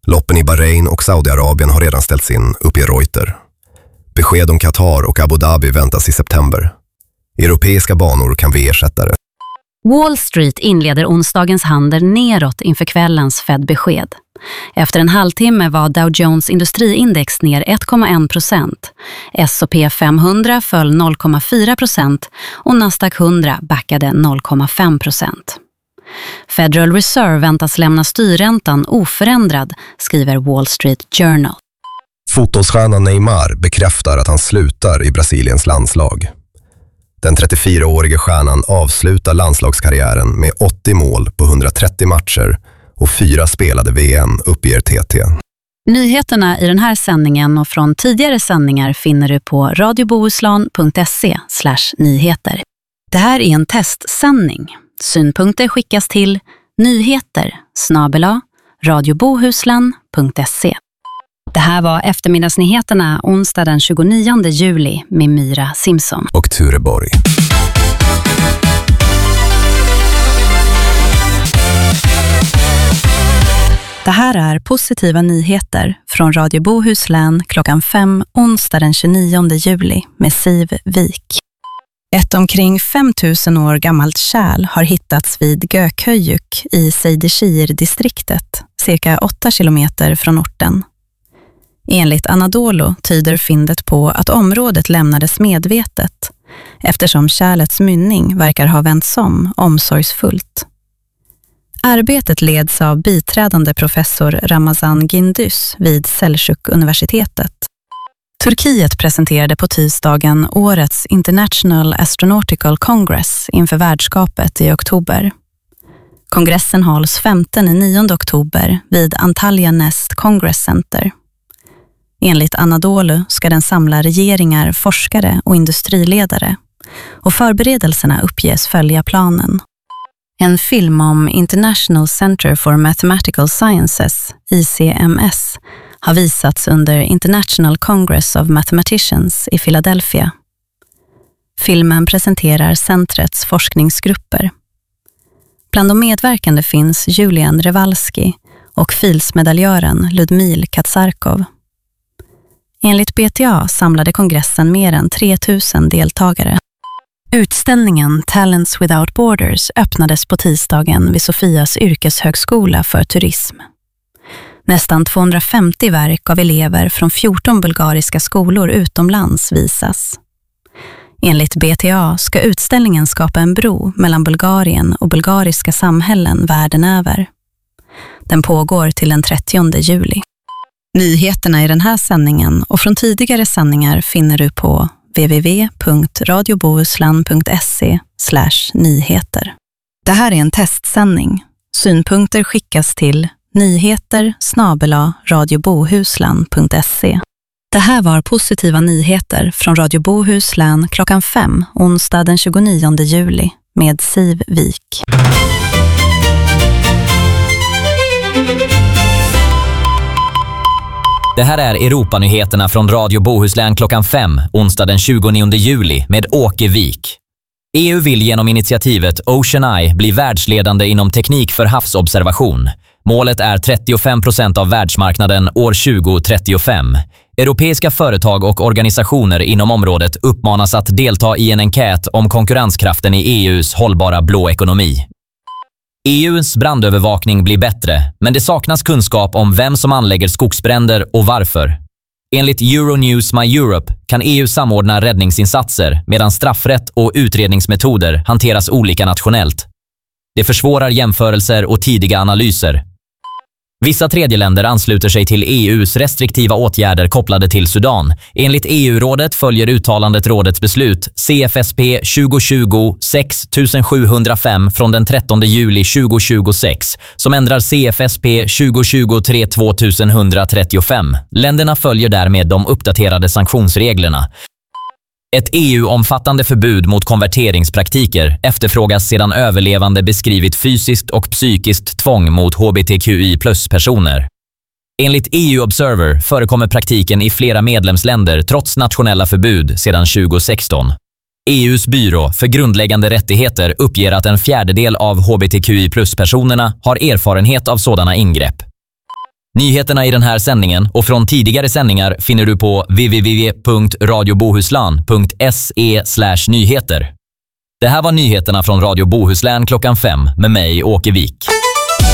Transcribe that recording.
Loppen i Bahrain och Saudiarabien har redan ställts in, uppger Reuter. Besked om Qatar och Abu Dhabi väntas i september. Europeiska banor kan bli ersättare. Wall Street inleder onsdagens handel neråt inför kvällens Fed-besked. Efter en halvtimme var Dow Jones industriindex ner 1,1%. S&P 500 föll 0,4% och Nasdaq 100 backade 0,5%. Federal Reserve väntas lämna styrräntan oförändrad, skriver Wall Street Journal. Fotbollsstjärnan Neymar bekräftar att han slutar i Brasiliens landslag. Den 34-årige stjärnan avslutar landslagskarriären med 80 mål på 130 matcher och 4 spelade VM, uppger TT. Nyheterna i den här sändningen och från tidigare sändningar finner du på radiobohuslän.se/nyheter. Det här är en testsändning. Synpunkter skickas till nyheter@radiobohuslän.se. Det här var eftermiddagsnyheterna onsdag den 29 juli med Myra Simpson och Ture Borg. Det här är positiva nyheter från Radio Bohuslän klockan 5 onsdag den 29 juli med Siv Wik. Ett omkring 5000 år gammalt kärl har hittats vid Gökhöjuk i Seydişehir-distriktet, cirka 8 kilometer från orten. Enligt Anadolu tyder fyndet på att området lämnades medvetet, eftersom kärlets mynning verkar ha vänts om omsorgsfullt. Arbetet leds av biträdande professor Ramazan Gündüz vid Selçuk-universitetet. Turkiet presenterade på tisdagen årets International Astronautical Congress inför värdskapet i oktober. Kongressen hålls 5-9 oktober vid Antalya Nest Congress Center. Enligt Anadolu ska den samla regeringar, forskare och industriledare, och förberedelserna uppges följa planen. En film om International Center for Mathematical Sciences, ICMS, har visats under International Congress of Mathematicians i Philadelphia. Filmen presenterar centrets forskningsgrupper. Bland de medverkande finns Julian Rewalski och Fields-medaljören Ludmil Katsarkov. Enligt BTA samlade kongressen mer än 3000 deltagare. Utställningen Talents Without Borders öppnades på tisdagen vid Sofias yrkeshögskola för turism. Nästan 250 verk av elever från 14 bulgariska skolor utomlands visas. Enligt BTA ska utställningen skapa en bro mellan Bulgarien och bulgariska samhällen världen över. Den pågår till den 30 juli. Nyheterna i den här sändningen och från tidigare sändningar finner du på www.radiobohuslän.se/nyheter. Det här är en testsändning. Synpunkter skickas till nyheter@radiobohuslän.se. Det här var positiva nyheter från Radio Bohuslän klockan 5 onsdag den 29 juli med Siv Wik. Det här är Europanyheterna från Radio Bohuslän klockan 5 onsdag den 29 juli med Åke Wik. EU vill genom initiativet Ocean Eye bli världsledande inom teknik för havsobservation. Målet är 35% av världsmarknaden år 2035. Europeiska företag och organisationer inom området uppmanas att delta i en enkät om konkurrenskraften i EUs hållbara blå ekonomi. EUs brandövervakning blir bättre, men det saknas kunskap om vem som anlägger skogsbränder och varför. Enligt Euronews My Europe kan EU samordna räddningsinsatser medan straffrätt och utredningsmetoder hanteras olika nationellt. Det försvårar jämförelser och tidiga analyser. Vissa tredjeländer ansluter sig till EUs restriktiva åtgärder kopplade till Sudan. Enligt EU-rådet följer uttalandet rådets beslut CFSP 2020-6705 från den 13 juli 2026 som ändrar CFSP 2023-2135. Länderna följer därmed de uppdaterade sanktionsreglerna. Ett EU-omfattande förbud mot konverteringspraktiker efterfrågas sedan överlevande beskrivit fysiskt och psykiskt tvång mot HBTQI+-personer. Enligt EU Observer förekommer praktiken i flera medlemsländer trots nationella förbud sedan 2016. EUs byrå för grundläggande rättigheter uppger att 1/4 av HBTQI+-personerna har erfarenhet av sådana ingrepp. Nyheterna i den här sändningen och från tidigare sändningar finner du på www.radiobohuslän.se/nyheter. Det här var nyheterna från Radio Bohuslän klockan 5 med mig, Åke Wik.